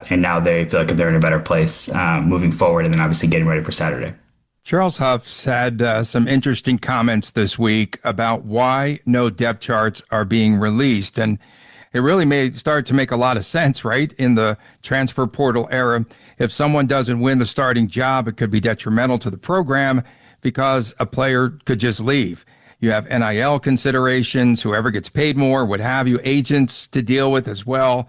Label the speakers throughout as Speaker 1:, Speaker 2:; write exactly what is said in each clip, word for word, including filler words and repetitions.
Speaker 1: and now they feel like they're in a better place uh, moving forward, and then obviously getting ready for Saturday.
Speaker 2: Charles Huff's had uh, some interesting comments this week about why no depth charts are being released. And it really made start to make a lot of sense, right? In the transfer portal era, if someone doesn't win the starting job, it could be detrimental to the program because a player could just leave. You have N I L considerations, whoever gets paid more, what have you, agents to deal with as well.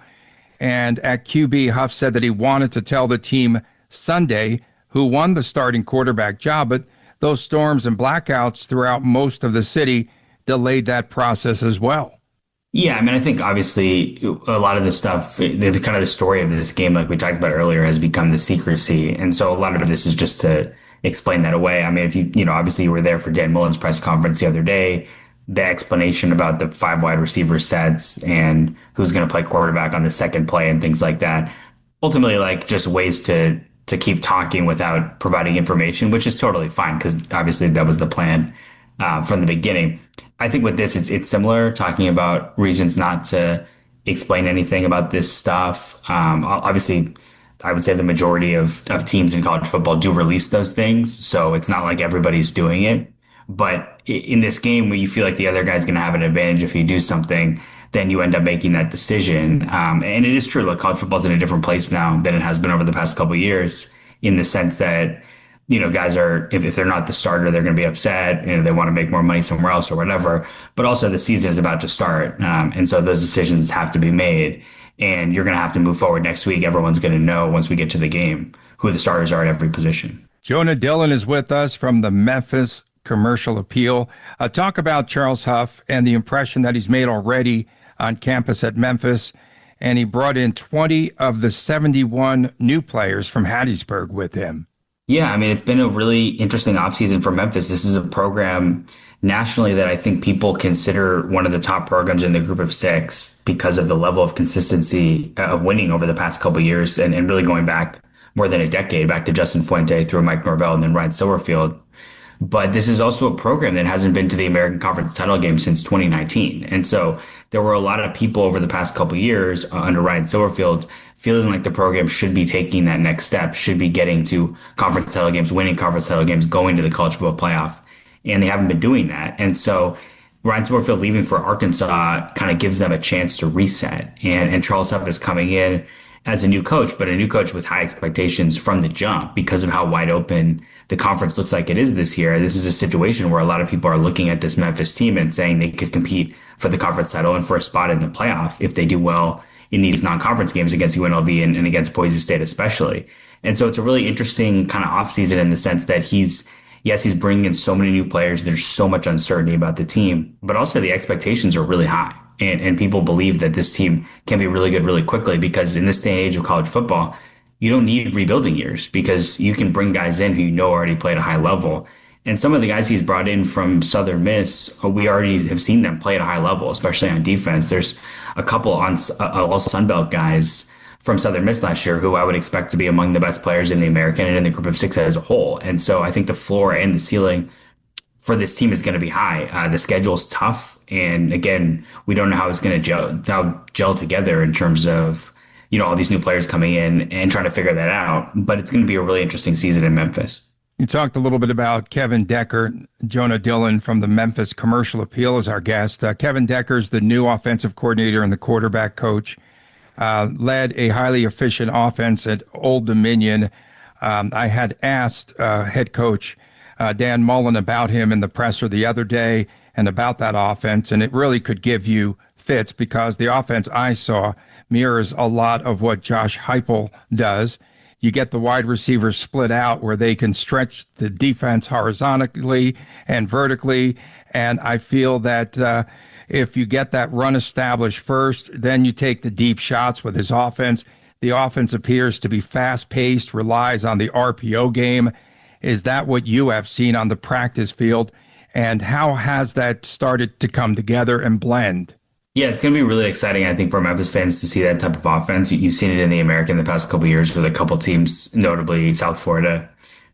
Speaker 2: And at Q B, Huff said that he wanted to tell the team Sunday who won the starting quarterback job, but those storms and blackouts throughout most of the city delayed that process as well.
Speaker 1: Yeah, I mean, I think obviously a lot of this stuff, the, the kind of the story of this game, like we talked about earlier, has become the secrecy, and so a lot of this is just to explain that away. I mean, if you, you know, obviously you were there for Dan Mullen's press conference the other day, the explanation about the five wide receiver sets and who's going to play quarterback on the second play and things like that, ultimately, like just ways to to keep talking without providing information, which is totally fine because obviously that was the plan uh, from the beginning. I think with this, it's it's similar, talking about reasons not to explain anything about this stuff. Um, obviously, I would say the majority of, of teams in college football do release those things, so it's not like everybody's doing it. But in this game, where you feel like the other guy's going to have an advantage if you do something, then you end up making that decision. Um, and it is true, like college football's in a different place now than it has been over the past couple of years, in the sense that, you know, guys are, if, if they're not the starter, they're going to be upset, you know, they want to make more money somewhere else or whatever. But also the season is about to start. Um, and so those decisions have to be made. And you're going to have to move forward next week. Everyone's going to know once we get to the game who the starters are at every position.
Speaker 2: Jonah Dillon is with us from the Memphis Commercial Appeal. Uh, talk about Charles Huff and the impression that he's made already on campus at Memphis. And he brought in twenty of the seventy-one new players from Hattiesburg with him.
Speaker 1: Yeah, I mean, it's been a really interesting offseason for Memphis. This is a program nationally that I think people consider one of the top programs in the group of six because of the level of consistency of winning over the past couple of years, and, and really going back more than a decade, back to Justin Fuente through Mike Norvell and then Ryan Silverfield. But this is also a program that hasn't been to the American Conference title game since twenty nineteen. And so there were a lot of people over the past couple of years uh, under Ryan Silverfield feeling like the program should be taking that next step, should be getting to conference title games, winning conference title games, going to the college football playoff. And they haven't been doing that. And so Ryan Silverfield leaving for Arkansas kind of gives them a chance to reset. And, and Charles Huff is coming in as a new coach, but a new coach with high expectations from the jump because of how wide open the conference looks like it is this year. This is a situation where a lot of people are looking at this Memphis team and saying they could compete for the conference title and for a spot in the playoff if they do well in these non-conference games against U N L V and, and against Boise State especially. And so it's a really interesting kind of offseason in the sense that he's, yes, he's bringing in so many new players. There's so much uncertainty about the team, but also the expectations are really high. And, and people believe that this team can be really good really quickly because in this day and age of college football, you don't need rebuilding years because you can bring guys in who you know already play at a high level. And some of the guys he's brought in from Southern Miss, we already have seen them play at a high level, especially on defense. There's a couple on uh, all Sunbelt guys from Southern Miss last year who I would expect to be among the best players in the American and in the group of six as a whole. And so I think the floor and the ceiling for this team is going to be high. Uh, the schedule is tough. And again, we don't know how it's going to gel, how gel together in terms of, you know, all these new players coming in and trying to figure that out. But it's going to be a really interesting season in Memphis.
Speaker 2: You talked a little bit about Kevin Decker. Jonah Dillon from the Memphis Commercial Appeal is our guest. Uh, Kevin Decker's the new offensive coordinator and the quarterback coach. Uh, led a highly efficient offense at Old Dominion. Um, I had asked uh, head coach uh, Dan Mullen about him in the presser the other day and about that offense, and it really could give you fits because the offense I saw mirrors a lot of what Josh Heupel does. You get the wide receivers split out where they can stretch the defense horizontally and vertically, and I feel that uh, if you get that run established first, then you take the deep shots with his offense. The offense appears to be fast-paced, relies on the R P O game. Is that what you have seen on the practice field? And how has that started to come together and blend?
Speaker 1: Yeah, it's going to be really exciting, I think, for Memphis fans to see that type of offense. You've seen it in the American the past couple of years with a couple teams, notably South Florida,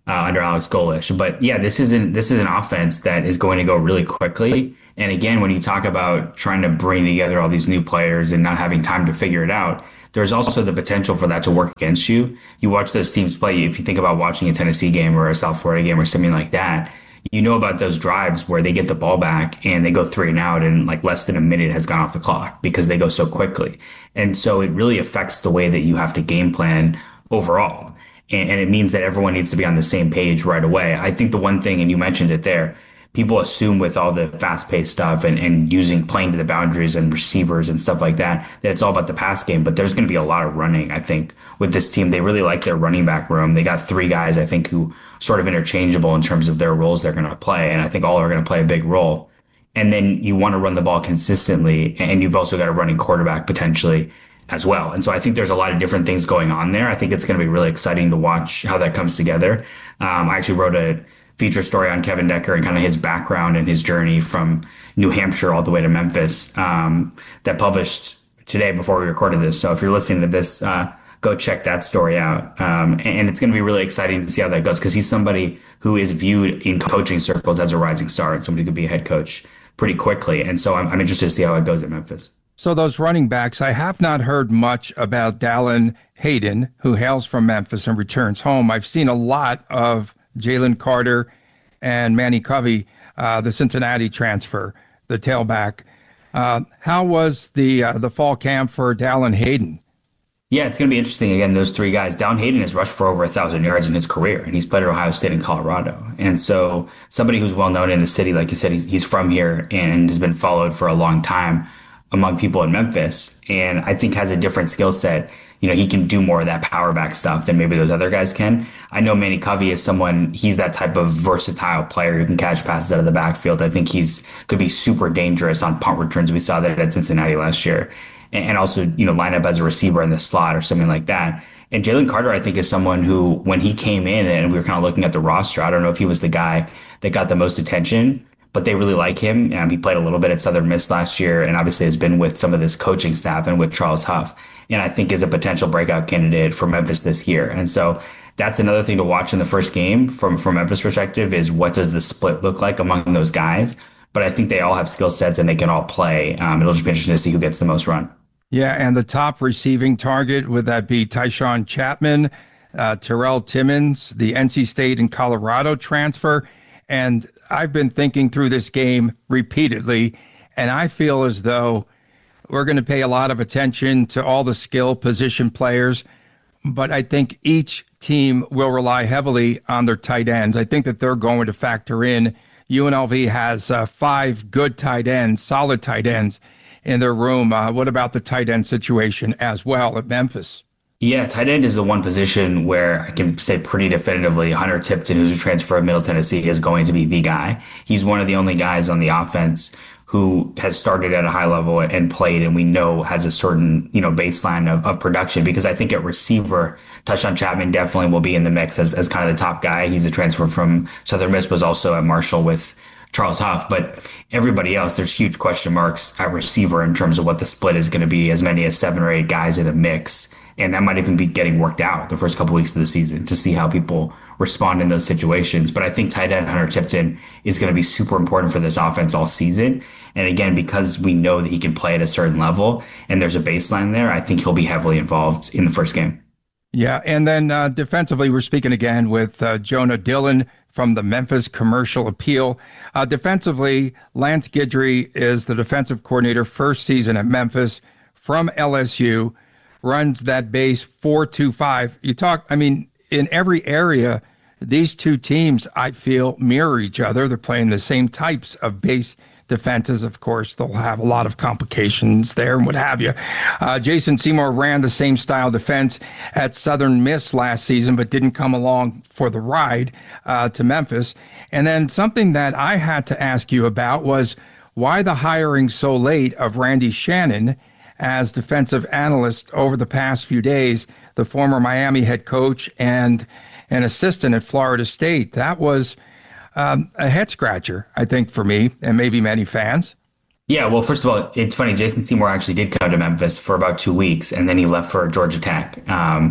Speaker 1: uh, under Alex Golish. But yeah, this isn't this is an offense that is going to go really quickly. And again, when you talk about trying to bring together all these new players and not having time to figure it out, there's also the potential for that to work against you. You watch those teams play. If you think about watching a Tennessee game or a South Florida game or something like that, you know about those drives where they get the ball back and they go three and out and like less than a minute has gone off the clock because they go so quickly. And so it really affects the way that you have to game plan overall. And, and it means that everyone needs to be on the same page right away. I think the one thing, and you mentioned it there, people assume with all the fast paced stuff and, and using playing to the boundaries and receivers and stuff like that, that it's all about the pass game. But there's going to be a lot of running, I think, with this team. They really like their running back room. They got three guys, I think, who sort of interchangeable in terms of their roles they're going to play. And I think all are going to play a big role. And then you want to run the ball consistently. And you've also got a running quarterback potentially as well. And so I think there's a lot of different things going on there. I think it's going to be really exciting to watch how that comes together. Um, I actually wrote a feature story on Kevin Decker and kind of his background and his journey from New Hampshire all the way to Memphis um, that published today before we recorded this. So if you're listening to this, uh, go check that story out. Um, and it's going to be really exciting to see how that goes because he's somebody who is viewed in coaching circles as a rising star and somebody who could be a head coach pretty quickly. And so I'm, I'm interested to see how it goes at Memphis.
Speaker 2: So those running backs, I have not heard much about Dallan Hayden, who hails from Memphis and returns home. I've seen a lot of Jalen Carter and Manny Covey, uh, the Cincinnati transfer, the tailback. Uh, how was the uh, the fall camp for Dallan Hayden?
Speaker 1: Yeah, it's going to be interesting. Again, those three guys. Dallan Hayden has rushed for over a thousand yards in his career, and he's played at Ohio State and Colorado. And so somebody who's well known in the city, like you said, he's, he's from here and has been followed for a long time among people in Memphis, and I think has a different skill set. You know, he can do more of that power back stuff than maybe those other guys can. I know Manny Covey is someone, he's that type of versatile player who can catch passes out of the backfield. I think he's could be super dangerous on punt returns. We saw that at Cincinnati last year. And also, you know, line up as a receiver in the slot or something like that. And Jalen Carter, I think, is someone who, when he came in and we were kind of looking at the roster, I don't know if he was the guy that got the most attention, but they really like him. Um, he played a little bit at Southern Miss last year and obviously has been with some of this coaching staff and with Charles Huff. And I think is a potential breakout candidate for Memphis this year. And so that's another thing to watch in the first game from, from Memphis perspective is what does the split look like among those guys? But I think they all have skill sets and they can all play. Um, it'll just be interesting to see who gets the most run.
Speaker 2: Yeah, and the top receiving target, would that be Tyshawn Chapman, uh, Terrell Timmons, the N C State and Colorado transfer? And I've been thinking through this game repeatedly, and I feel as though we're going to pay a lot of attention to all the skill position players, but I think each team will rely heavily on their tight ends. I think that they're going to factor in. U N L V has uh, five good tight ends, solid tight ends in their room. Uh, what about the tight end situation as well at Memphis?
Speaker 1: Yeah, tight end is the one position where I can say pretty definitively Hunter Tipton, who's a transfer of Middle Tennessee, is going to be the guy. He's one of the only guys on the offense who has started at a high level and played, and we know has a certain, you know, baseline of, of production. Because I think at receiver, Tyshawn Chapman definitely will be in the mix as, as kind of the top guy. He's a transfer from Southern Miss, was also at Marshall with Charles Huff, but everybody else, there's huge question marks at receiver in terms of what the split is going to be, as many as seven or eight guys in the mix. And that might even be getting worked out the first couple weeks of the season to see how people respond in those situations. But I think tight end Hunter Tipton is going to be super important for this offense all season. And again, because we know that he can play at a certain level and there's a baseline there, I think he'll be heavily involved in the first game.
Speaker 2: Yeah, and then uh, defensively, we're speaking again with uh, Jonah Dillon from the Memphis Commercial Appeal. Uh, defensively, Lance Guidry is the defensive coordinator, first season at Memphis from L S U, runs that base four two five. You talk, I mean, in every area, these two teams, I feel, mirror each other. They're playing the same types of base defenses. Of course, they'll have a lot of complications there and what have you. Uh, Jason Seymour ran the same style defense at Southern Miss last season, but didn't come along for the ride uh, to Memphis. And then something that I had to ask you about was why the hiring so late of Randy Shannon as defensive analyst over the past few days, the former Miami head coach and an assistant at Florida State. That was Um, a head scratcher, I think, for me and maybe many fans.
Speaker 1: Yeah, well, first of all, it's funny. Jason Seymour actually did come to Memphis for about two weeks, and then he left for Georgia Tech. Um,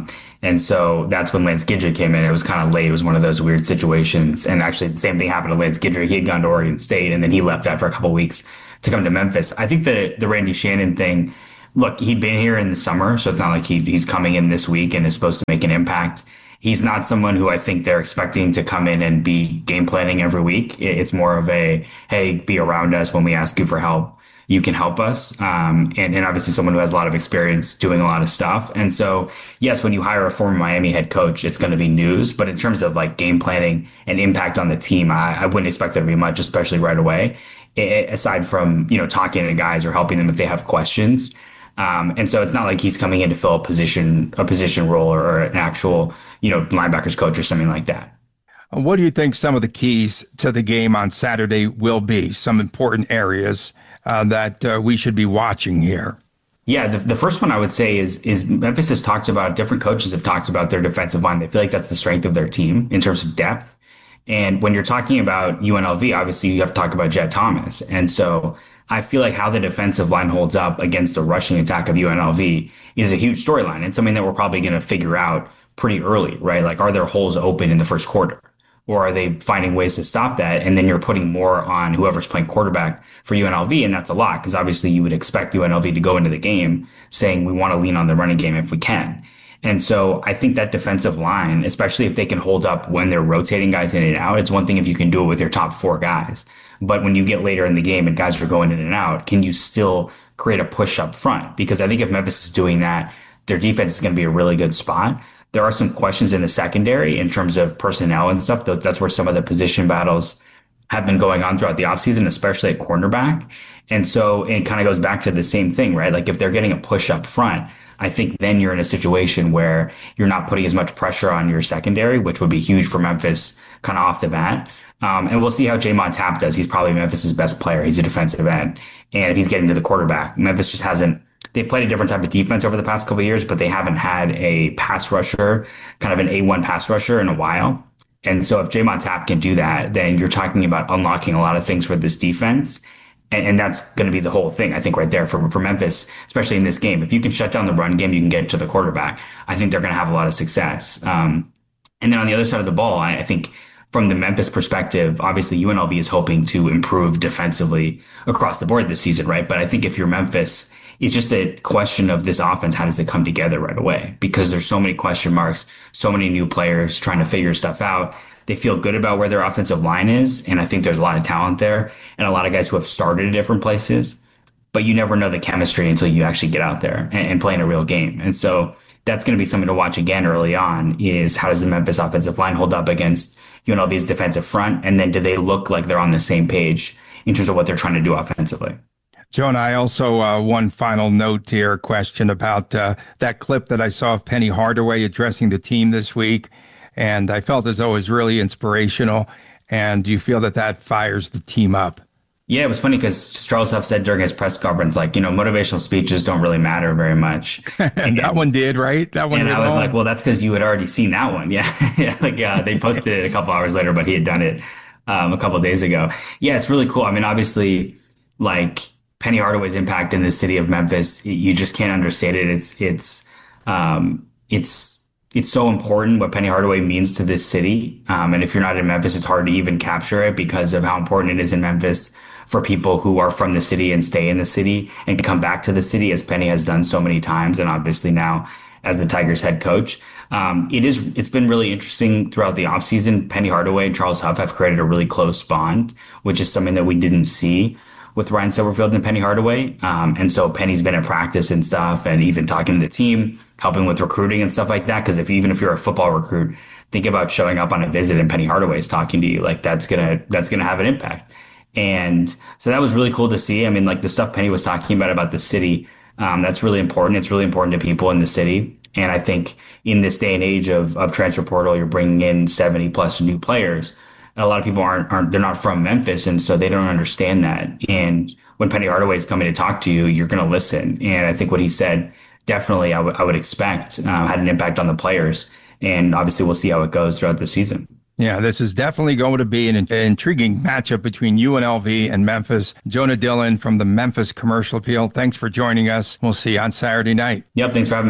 Speaker 1: And so that's when Lance Guidry came in. It was kind of late. It was one of those weird situations. And actually, the same thing happened to Lance Guidry. He had gone to Oregon State, and then he left after a couple of weeks to come to Memphis. I think the the Randy Shannon thing. Look, he'd been here in the summer, so it's not like he, he's coming in this week and is supposed to make an impact. He's not someone who I think they're expecting to come in and be game planning every week. It's more of a, hey, be around us when we ask you for help. You can help us. Um, and, and obviously someone who has a lot of experience doing a lot of stuff. And so, yes, when you hire a former Miami head coach, it's going to be news. But in terms of like game planning and impact on the team, I, I wouldn't expect there to be much, especially right away, it, aside from, you know, talking to guys or helping them if they have questions. Um, and so it's not like he's coming in to fill a position, a position role or an actual, you know, linebackers coach or something like that.
Speaker 2: What do you think some of the keys to the game on Saturday will be? Some important areas uh, that uh, we should be watching here?
Speaker 1: Yeah, the, the first one I would say is is Memphis has talked about, different coaches have talked about their defensive line. They feel like that's the strength of their team in terms of depth. And when you're talking about U N L V, obviously you have to talk about Jet Thomas. And so I feel like how the defensive line holds up against the rushing attack of U N L V is a huge storyline and something that we're probably going to figure out pretty early, right? Like, are there holes open in the first quarter? Or are they finding ways to stop that? And then you're putting more on whoever's playing quarterback for U N L V. And that's a lot because obviously you would expect U N L V to go into the game saying we want to lean on the running game if we can. And so I think that defensive line, especially if they can hold up when they're rotating guys in and out, it's one thing if you can do it with your top four guys. But when you get later in the game and guys are going in and out, can you still create a push up front? Because I think if Memphis is doing that, their defense is going to be a really good spot. There are some questions in the secondary in terms of personnel and stuff. That's where some of the position battles have been going on throughout the offseason, especially at cornerback. And so it kind of goes back to the same thing, right? Like if they're getting a push up front, I think then you're in a situation where you're not putting as much pressure on your secondary, which would be huge for Memphis kind of off the bat. Um, and we'll see how Jamon Tapp does. He's probably Memphis's best player. He's a defensive end. And if he's getting to the quarterback, Memphis just hasn't, they played a different type of defense over the past couple of years, but they haven't had a pass rusher, kind of an A one pass rusher in a while. And so if Jamon Tapp can do that, then you're talking about unlocking a lot of things for this defense. And, and that's going to be the whole thing, I think, right there for, for Memphis, especially in this game. If you can shut down the run game, you can get to the quarterback. I think they're going to have a lot of success. Um, and then on the other side of the ball, I, I think from the Memphis perspective, obviously U N L V is hoping to improve defensively across the board this season, right? But I think if you're Memphis, it's just a question of this offense. How does it come together right away? Because there's so many question marks, so many new players trying to figure stuff out. They feel good about where their offensive line is. And I think there's a lot of talent there and a lot of guys who have started at different places, but you never know the chemistry until you actually get out there and, and play in a real game. And so that's going to be something to watch again early on is how does the Memphis offensive line hold up against U N L V's defensive front? And then do they look like they're on the same page in terms of what they're trying to do offensively?
Speaker 2: Jonah, I also, uh, one final note here, question about uh, that clip that I saw of Penny Hardaway addressing the team this week. And I felt as though it was really inspirational. And do you feel that that fires the team up?
Speaker 1: Yeah, it was funny because Charles Huff said during his press conference, like, you know, motivational speeches don't really matter very much.
Speaker 2: And that one did, right? That one
Speaker 1: and
Speaker 2: did.
Speaker 1: I was
Speaker 2: all.
Speaker 1: like, well, that's because you had already seen that one. Yeah. yeah like uh, they posted it a couple hours later, but he had done it um, a couple of days ago. Yeah, it's really cool. I mean, obviously, like Penny Hardaway's impact in the city of Memphis, you just can't understate it. It's, it's, um, it's, It's so important what Penny Hardaway means to this city. Um, and if you're not in Memphis, it's hard to even capture it because of how important it is in Memphis for people who are from the city and stay in the city and come back to the city, as Penny has done so many times. And obviously now as the Tigers head coach, um, it is, it's been really interesting throughout the offseason. Penny Hardaway and Charles Huff have created a really close bond, which is something that we didn't see with Ryan Silverfield and Penny Hardaway. Um, and so Penny's been at practice and stuff and even talking to the team, helping with recruiting and stuff like that. Because if even if you're a football recruit, think about showing up on a visit and Penny Hardaway's talking to you, like that's gonna that's gonna have an impact. And so that was really cool to see. I mean, like the stuff Penny was talking about about the city, um, that's really important. It's really important to people in the city. And I think in this day and age of of transfer portal, you're bringing in seventy plus new players. A lot of people aren't, aren't, they're not from Memphis. And so they don't understand that. And when Penny Hardaway is coming to talk to you, you're going to listen. And I think what he said, definitely I would I would expect uh, had an impact on the players. And obviously we'll see how it goes throughout the season.
Speaker 2: Yeah, this is definitely going to be an, an intriguing matchup between U N L V and Memphis. Jonah Dillon from the Memphis Commercial Appeal. Thanks for joining us. We'll see you on Saturday night.
Speaker 1: Yep. Thanks for having me.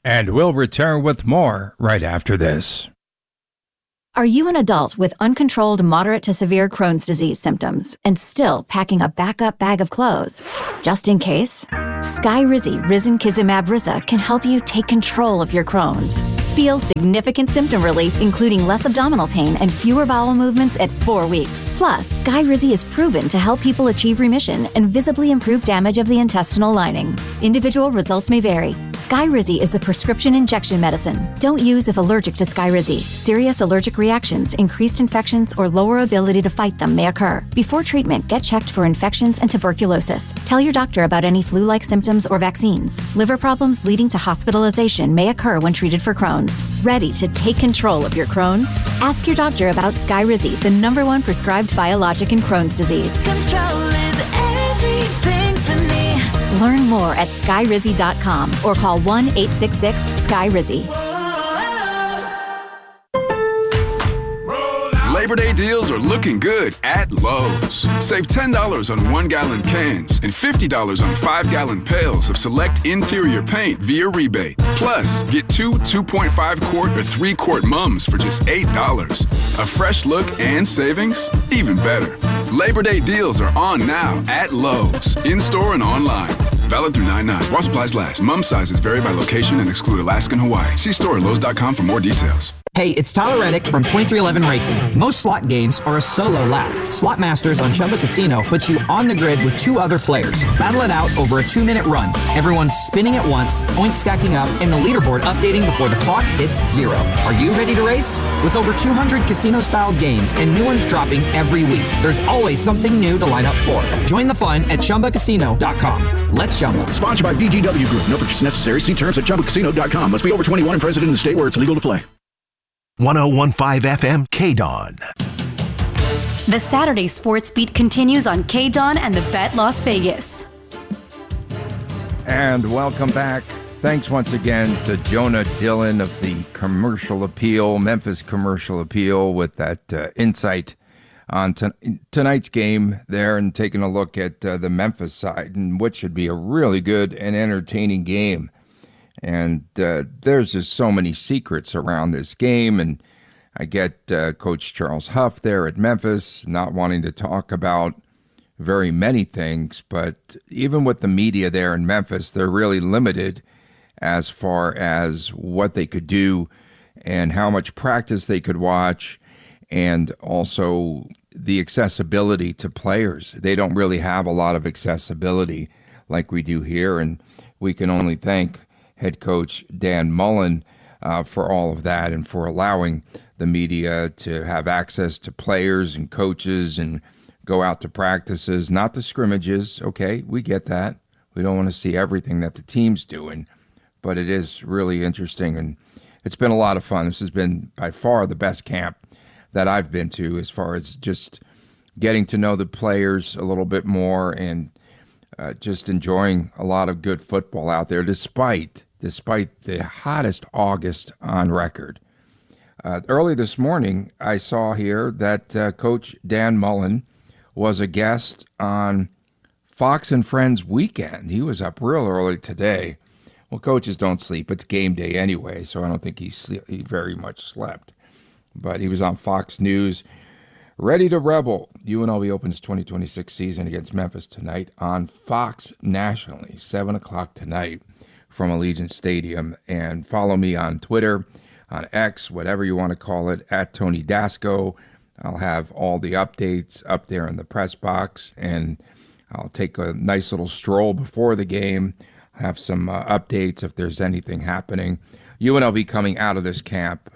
Speaker 2: And we'll return with more right after this.
Speaker 3: Are you an adult with uncontrolled moderate to severe Crohn's disease symptoms and still packing a backup bag of clothes? Just in case, Skyrizi Risankizumab Riza can help you take control of your Crohn's. Feel significant symptom relief, including less abdominal pain and fewer bowel movements at four weeks. Plus, Skyrizi is proven to help people achieve remission and visibly improve damage of the intestinal lining. Individual results may vary. Skyrizi is a prescription injection medicine. Don't use if allergic to Skyrizi. Serious allergic reactions, increased infections, or lower ability to fight them may occur. Before treatment, get checked for infections and tuberculosis. Tell your doctor about any flu-like symptoms or vaccines. Liver problems leading to hospitalization may occur when treated for Crohn's. Ready to take control of your Crohn's? Ask your doctor about Skyrizi, the number one prescribed biologic in Crohn's disease.
Speaker 4: Control is everything to me.
Speaker 3: Learn more at skyrizi dot com or call one eight six six Skyrizi.
Speaker 5: Labor Day deals are looking good at Lowe's. Save ten dollars on one-gallon cans and fifty dollars on five-gallon pails of select interior paint via rebate. Plus, get two two point five quart or three quart mums for just eight dollars. A fresh look and savings? Even better. Labor Day deals are on now at Lowe's, in-store and online. Valid through nine nine. While supplies last. Mum sizes vary by location and exclude Alaska and Hawaii. See store at lowes dot com for more details.
Speaker 6: Hey, it's Tyler Reddick from twenty-three eleven Racing. Most slot games are a solo lap. Slot Masters on Chumba Casino puts you on the grid with two other players. Battle it out over a two-minute run. Everyone's spinning at once, points stacking up, and the leaderboard updating before the clock hits zero. Are you ready to race? With over two hundred casino-style games and new ones dropping every week, there's always something new to line up for. Join the fun at chumba casino dot com. Let's Chumba.
Speaker 7: Sponsored by B G W Group. No purchase necessary. See terms at chumba casino dot com. Must be over twenty-one and present in the state where it's legal to play.
Speaker 8: one oh one point five F M K-Dawn.
Speaker 9: The Saturday Sports Beat continues on K-Dawn and the Bet Las Vegas.
Speaker 2: And welcome back. Thanks once again to Jonah Dillon of the Commercial Appeal, Memphis Commercial Appeal, with that uh, insight on t- tonight's game there and taking a look at uh, the Memphis side and what should be a really good and entertaining game. And uh, there's just so many secrets around this game. And I get uh, Coach Charles Huff there at Memphis not wanting to talk about very many things. But even with the media there in Memphis, they're really limited as far as what they could do and how much practice they could watch, and also the accessibility to players. They don't really have a lot of accessibility like we do here. And we can only thank head coach Dan Mullen uh, for all of that and for allowing the media to have access to players and coaches and go out to practices, not the scrimmages. Okay, we get that. We don't want to see everything that the team's doing, but it is really interesting, and it's been a lot of fun. This has been by far the best camp that I've been to as far as just getting to know the players a little bit more and Uh, just enjoying a lot of good football out there, despite despite the hottest August on record. Uh, early this morning, I saw here that uh, Coach Dan Mullen was a guest on Fox and Friends Weekend. He was up real early today. Well, coaches don't sleep. It's game day anyway, so I don't think he, sle- he very much slept. But he was on Fox News, ready to rebel. U N L V opens twenty twenty-six season against Memphis tonight on Fox nationally, seven o'clock tonight from Allegiant Stadium. And follow me on Twitter, on X, whatever you want to call it, at Tony Dasco. I'll have all the updates up there in the press box, and I'll take a nice little stroll before the game, have some uh, updates if there's anything happening. U N L V coming out of this camp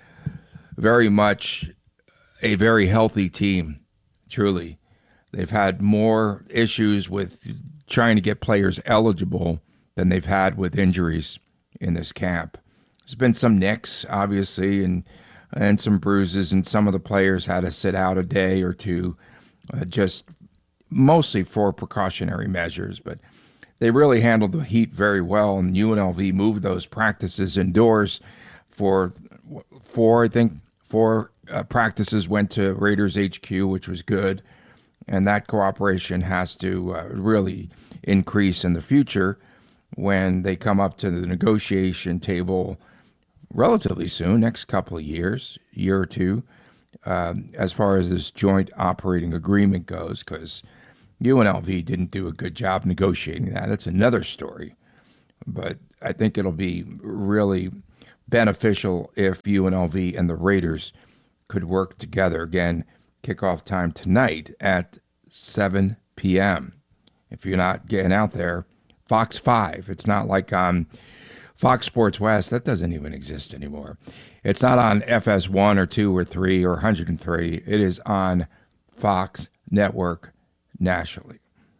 Speaker 2: very much a very healthy team, truly. They've had more issues with trying to get players eligible than they've had with injuries in this camp. There's been some nicks, obviously, and and some bruises, and some of the players had to sit out a day or two, uh, just mostly for precautionary measures. But they really handled the heat very well, and U N L V moved those practices indoors for, for I think, four uh, practices went to Raiders H Q, which was good. And that cooperation has to uh, really increase in the future. when they come up to the negotiation table relatively soon, next couple of years, year or two, um, as far as this joint operating agreement goes, because U N L V didn't do a good job negotiating that. That's another story. But I think it'll be really beneficial if U N L V and the Raiders could work together. Again, kickoff time tonight at seven p.m. If you're not getting out there, Fox five. It's not like on Fox Sports West. That doesn't even exist anymore. It's not on F S one or two or three or one hundred three. It is on Fox Network nationally.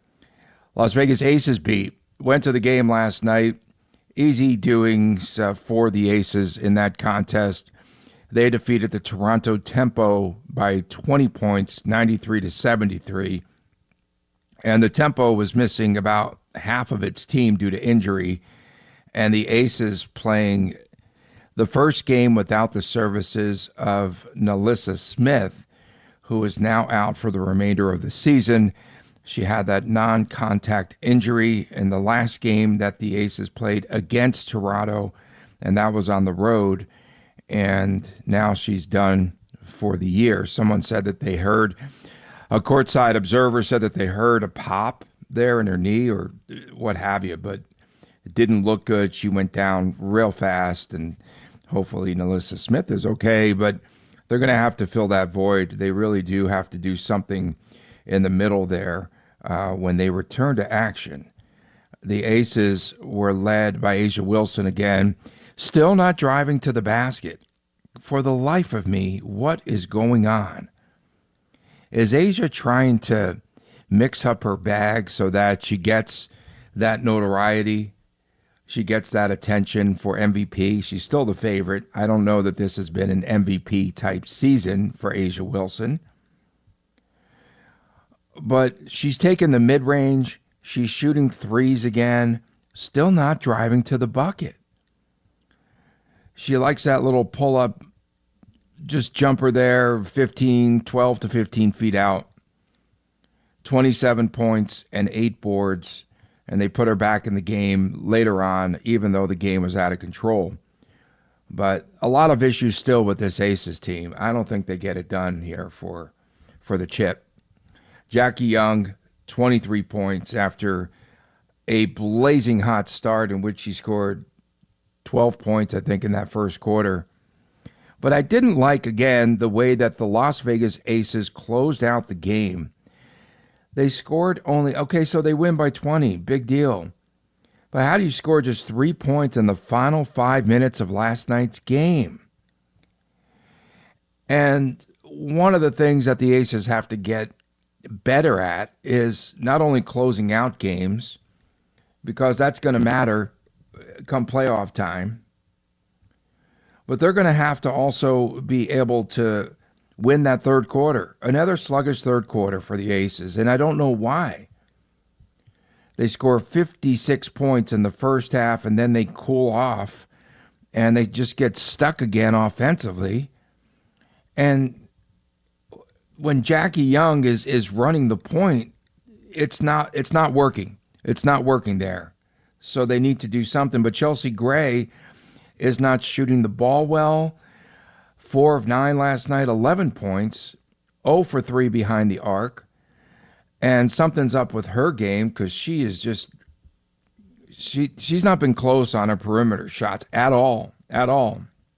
Speaker 2: Las Vegas Aces beat. Went to the game last night. Easy doings uh, for the Aces in that contest. They defeated the Toronto Tempo by twenty points, ninety-three to seventy-three. And the Tempo was missing about half of its team due to injury. And the Aces playing the first game without the services of NaLyssa Smith, who is now out for the remainder of the season. She had that non-contact injury in the last game that the Aces played against Toronto, and that was on the road. And now she's done for the year. Someone said that they heard, a courtside observer said that they heard a pop there in her knee or what have you, but it didn't look good. She went down real fast, and hopefully NaLyssa Smith is okay, but they're going to have to fill that void. They really do have to do something in the middle there uh, when they return to action. The Aces were led by A'ja Wilson again, still not driving to the basket. For the life of me, what is going on? Is A'ja trying to mix up her bag so that she gets that notoriety? She gets that attention for M V P. She's still the favorite. I don't know that this has been an M V P-type season for A'ja Wilson. But she's taken the mid-range. She's shooting threes again. Still not driving to the bucket. She likes that little pull-up, just jumper there, fifteen, twelve to fifteen feet out. twenty-seven points and eight boards. And they put her back in the game later on, even though the game was out of control. But a lot of issues still with this Aces team. I don't think they get it done here for, for the chip. Jackie Young, twenty-three points after a blazing hot start in which she scored twelve points, I think, in that first quarter. But I didn't like, again, the way that the Las Vegas Aces closed out the game. They scored only, okay, so they win by twenty, big deal. But how do you score just three points in the final five minutes of last night's game? And one of the things that the Aces have to get better at is not only closing out games, because that's going to matter come playoff time, but they're going to have to also be able to win that third quarter. Another sluggish third quarter for the Aces, and I don't know why. They score fifty-six points in the first half, and then they cool off, and they just get stuck again offensively. And when Jackie Young is is running the point, it's not it's not working. It's not working there. So they need to do something. But Chelsea Gray is not shooting the ball well. Four of nine last night, eleven points, zero for three behind the arc. And something's up with her game because she is just, she she's not been close on her perimeter shots at all, at all.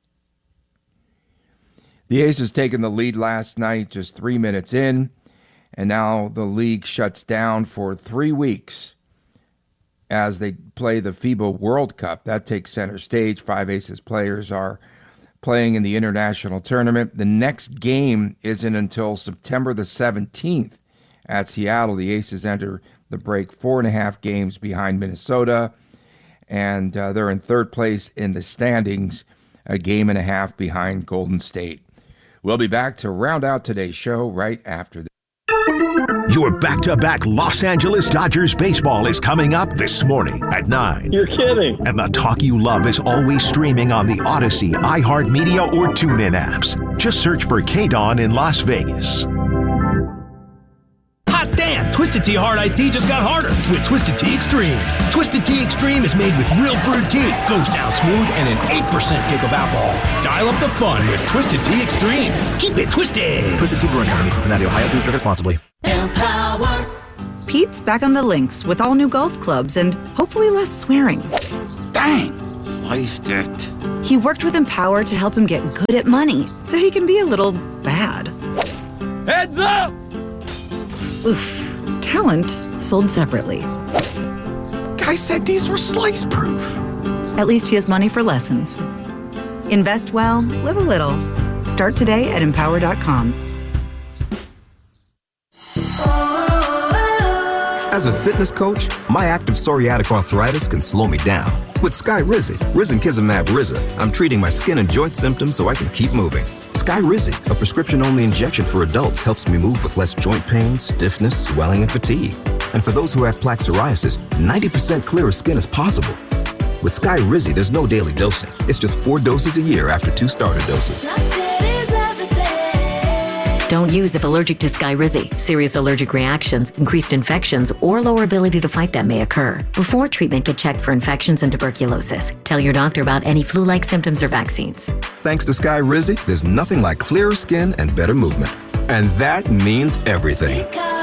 Speaker 2: The Aces taking the lead last night, just three minutes in, and now the league shuts down for three weeks as they play the FIBA World Cup. That takes center stage. Five Aces players are playing in the international tournament. The next game isn't until September the seventeenth at Seattle. The Aces enter the break four and a half games behind Minnesota, and uh, they're in third place in the standings, a game and a half behind Golden State. We'll be back to round out today's show right after this.
Speaker 8: Your back-to-back Los Angeles Dodgers baseball is coming up this morning at nine.
Speaker 10: You're kidding.
Speaker 8: And the talk you love is always streaming on the Odyssey, iHeartMedia, or TuneIn apps. Just search for K-Dawn in Las Vegas.
Speaker 7: Hot damn! Twist
Speaker 10: Twisted Tea Hard Iced Tea just got harder with Twisted Tea Extreme. Twisted Tea Extreme is made with real brewed tea, goes down smooth, and an eight percent kick of alcohol. Dial up the fun with Twisted Tea Extreme. Keep it twisted.
Speaker 11: Twisted Tea Brewing Company, Cincinnati, Ohio. Please drink responsibly.
Speaker 12: Empower. Pete's back on the links with all new golf clubs and hopefully less swearing.
Speaker 13: Dang! Sliced it.
Speaker 12: He worked with Empower to help him get good at money, so he can be a little bad.
Speaker 10: Heads up!
Speaker 12: Oof. Talent sold separately.
Speaker 13: Guy said these were slice proof.
Speaker 12: At least he has money for lessons. Invest well, live a little. Start today at empower dot com.
Speaker 14: As a fitness coach, my active psoriatic arthritis can slow me down. With Skyrizi, risankizumab Riza, I'm treating my skin and joint symptoms so I can keep moving. Skyrizi, a prescription-only injection for adults, helps me move with less joint pain, stiffness, swelling, and fatigue. And for those who have plaque psoriasis, ninety percent clearer skin is possible. With Skyrizi, there's no daily dosing. It's just four doses a year after two starter doses.
Speaker 15: Don't use if allergic to Skyrizi. Serious allergic reactions, increased infections, or lower ability to fight them may occur. Before treatment, get checked for infections and tuberculosis. Tell your doctor about any flu-like symptoms or vaccines.
Speaker 14: Thanks to Skyrizi, there's nothing like clearer skin and better movement. And that means everything.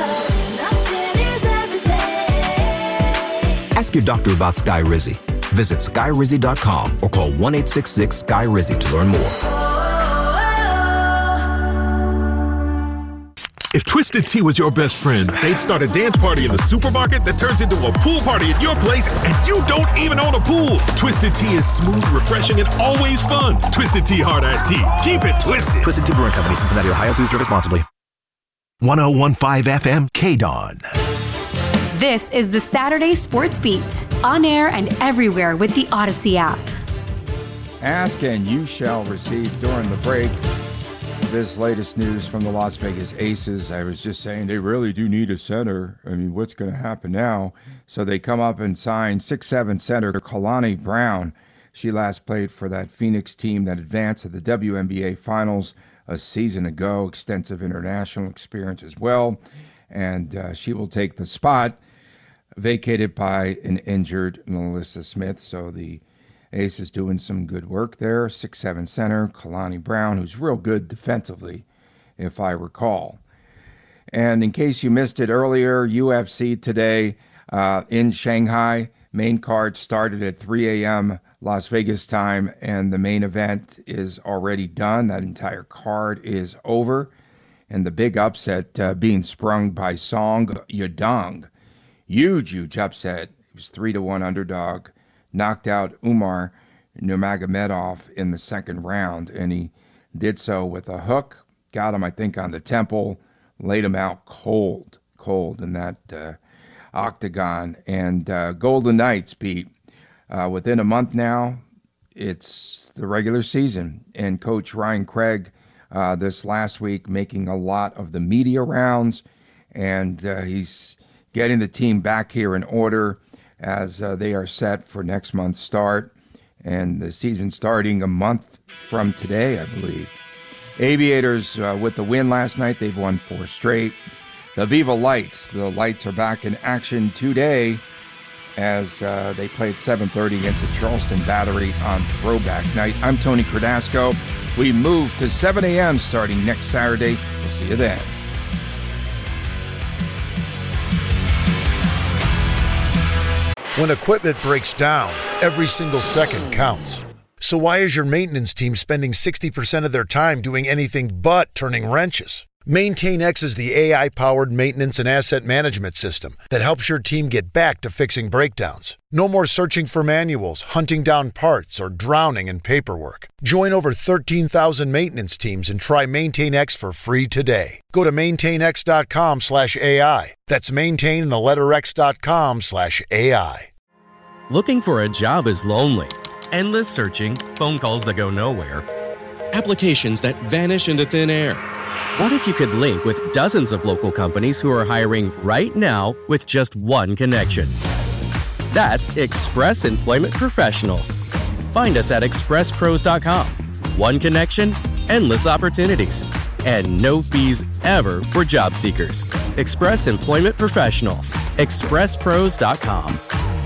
Speaker 14: Ask your doctor about Skyrizi. Visit Skyrizi dot com or call one eight six six Sky Rizi to learn more.
Speaker 8: If Twisted Tea was your best friend, they'd start a dance party in the supermarket that turns into a pool party at your place, and you don't even own a pool. Twisted Tea is smooth, refreshing, and always fun. Twisted Tea Hard Iced Tea. Keep it twisted.
Speaker 11: Twisted Tea Brewing Company, Cincinnati, Ohio. Please drink responsibly.
Speaker 8: one oh one point five F M, K-Dawn.
Speaker 9: This is the Saturday Sports Beat, on air and everywhere with the Odyssey app.
Speaker 2: Ask and you shall receive during the break. This latest news from the Las Vegas Aces. I was just saying they really do need a center. I mean, what's going to happen now? So they come up and sign six seven center Kalani Brown. She last played for that Phoenix team that advanced to the W N B A Finals a season ago. Extensive international experience as well. And uh, she will take the spot vacated by an injured Melissa Smith. So the Ace is doing some good work there. six seven center, Kalani Brown, who's real good defensively, if I recall. And in case you missed it earlier, U F C today uh, in Shanghai. Main card started at three a.m. Las Vegas time, and the main event is already done. That entire card is over. And the big upset uh, being sprung by Song Yadong. Huge, huge upset. He was three to one underdog. Knocked out Umar Nurmagomedov in the second round, and he did so with a hook. Got him, I think, on the temple, laid him out cold, cold in that uh, octagon. And uh, Golden Knights beat uh, within a month now. It's the regular season, and Coach Ryan Craig uh, this last week making a lot of the media rounds, and uh, he's getting the team back here in order as uh, they are set for next month's start, and the season starting a month from today, I believe. Aviators uh, with the win last night. They've won four straight. The Viva Lights, the Lights are back in action today as uh, they played seven thirty against the Charleston Battery on Throwback Night. I'm Tony Cardasco. We move to seven a.m. starting next Saturday. We'll see you then.
Speaker 16: When equipment breaks down, every single second counts. So why is your maintenance team spending sixty percent of their time doing anything but turning wrenches? MaintainX is the A I-powered maintenance and asset management system that helps your team get back to fixing breakdowns. No more searching for manuals, hunting down parts, or drowning in paperwork. Join over thirteen thousand maintenance teams and try MaintainX for free today. Go to maintainx.com slash AI. That's maintain the letter x.com slash AI.
Speaker 17: Looking for a job is lonely. Endless searching, phone calls that go nowhere, applications that vanish into thin air. What if you could link with dozens of local companies who are hiring right now with just one connection? That's Express Employment Professionals. Find us at express pros dot com. One connection, endless opportunities. and no fees ever for job seekers. Express Employment Professionals. express pros dot com.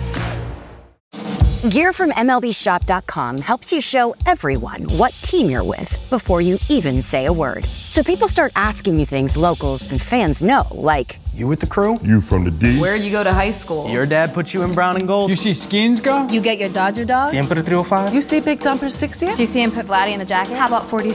Speaker 18: Gear from M L B Shop dot com helps you show everyone what team you're with before you even say a word. So people start asking you things locals and fans know, like,
Speaker 19: you with the crew?
Speaker 20: You from the D?
Speaker 21: Where'd you go to high school?
Speaker 19: Your dad put you in brown and gold?
Speaker 21: You see Skins go?
Speaker 22: You get your Dodger dog?
Speaker 19: Siempre three oh five?
Speaker 22: You see Big Dumper sixty?
Speaker 23: Do you see him put Vladdy in the jacket?
Speaker 22: How about forty?